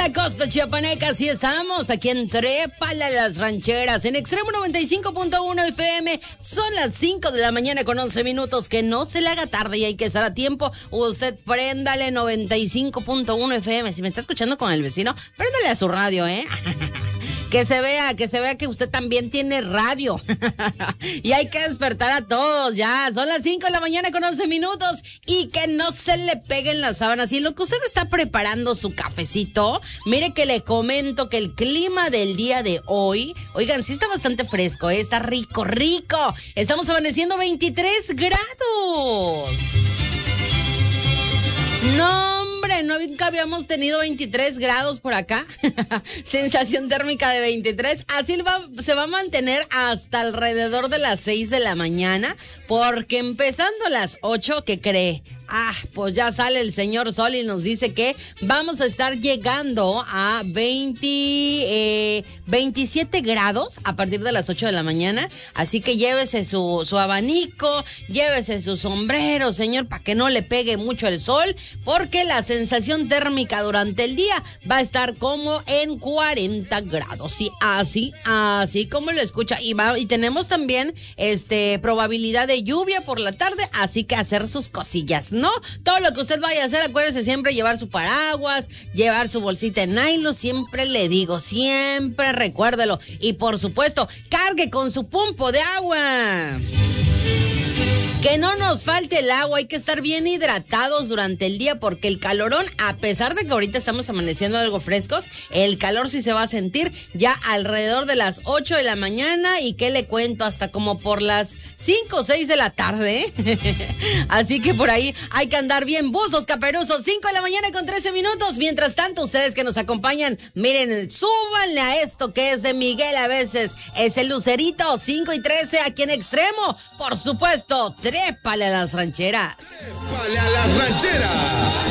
la costa chiapaneca, así estamos, aquí en Trépale a las Rancheras, en Extremo 95.1 FM. Son las 5 de la mañana con 11 minutos, que no se le haga tarde y hay que estar a tiempo. Usted préndale 95.1 FM. Si me está escuchando con el vecino, préndale a su radio, Que se vea que usted también tiene radio. Y hay que despertar a todos ya. Son las 5 de la mañana con 11 minutos. Y que no se le peguen las sábanas. Y en lo que usted está preparando su cafecito, mire que le comento que el clima del día de hoy, oigan, sí está bastante fresco, está rico. Estamos amaneciendo 23 grados. No, hombre, nunca habíamos tenido 23 grados por acá. Sensación térmica de 23. Así se va a mantener hasta alrededor de las 6 de la mañana. Porque empezando a las 8, ¿qué cree? Pues ya sale el señor Sol y nos dice que vamos a estar llegando a 27 grados a partir de las 8 de la mañana. Así que llévese su abanico, llévese su sombrero, señor, para que no le pegue mucho el sol, porque la sensación térmica durante el día va a estar como en 40 grados. Sí, así como lo escucha. Y tenemos también probabilidad de lluvia por la tarde, así que hacer sus cosillas, ¿no? Todo lo que usted vaya a hacer, acuérdese siempre llevar su paraguas, llevar su bolsita en nylon, siempre le digo, siempre recuérdelo. Y por supuesto, cargue con su pumpo de agua. Que no nos falte el agua, hay que estar bien hidratados durante el día porque el calorón, a pesar de que ahorita estamos amaneciendo algo frescos, el calor sí se va a sentir ya alrededor de las 8 de la mañana y que le cuento hasta como por las 5 o 6 de la tarde. Así que por ahí hay que andar bien buzos, caperuzos. 5 de la mañana con 13 minutos. Mientras tanto, ustedes que nos acompañan, miren, súbanle a esto que es de Miguel a veces. Es el Lucerito, 5 y 13 aquí en Extremo. Por supuesto, Trépale a las Rancheras. Trépale a las Rancheras.